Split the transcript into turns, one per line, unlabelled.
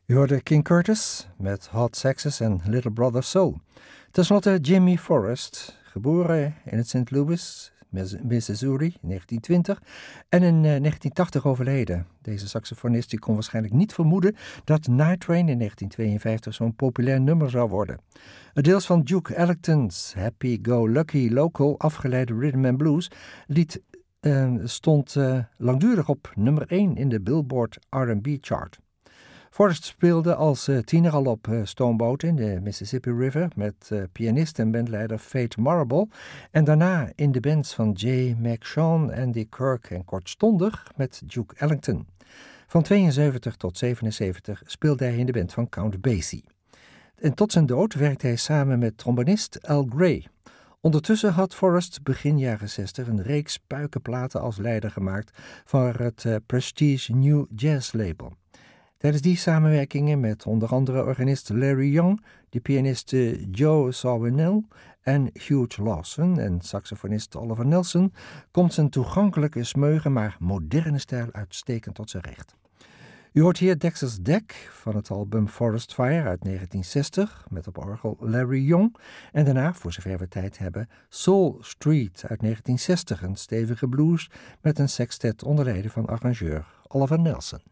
U hoorde King Curtis met Hot Sexes en Little Brother Soul. Ten slotte Jimmy Forrest, geboren in het St. Louis, Missouri in 1920 en in 1980 overleden. Deze saxofonist die kon waarschijnlijk niet vermoeden dat Night Train in 1952 zo'n populair nummer zou worden. Het deels van Duke Ellington's Happy Go Lucky Local afgeleide rhythm and blues lied stond langdurig op nummer 1 in de Billboard R&B chart. Forrest speelde als tiener al op stoomboten in de Mississippi River met pianist en bandleider Fate Marable en daarna in de bands van Jay McShawn, Andy Kirk en kortstondig met Duke Ellington. Van 72 tot 77 speelde hij in de band van Count Basie. En tot zijn dood werkte hij samen met trombonist Al Gray. Ondertussen had Forrest begin jaren 60 een reeks puikenplaten als leider gemaakt voor het Prestige New Jazz label. Tijdens die samenwerkingen met onder andere organist Larry Young, de pianist Joe Zawinul en Hugh Lawson en saxofonist Oliver Nelson komt zijn toegankelijke, smeuige maar moderne stijl uitstekend tot zijn recht. U hoort hier Dexter's Deck van het album Forest Fire uit 1960 met op orgel Larry Young en daarna, voor zover we tijd hebben, Soul Street uit 1960, een stevige blues met een sextet onder leiding van arrangeur Oliver Nelson.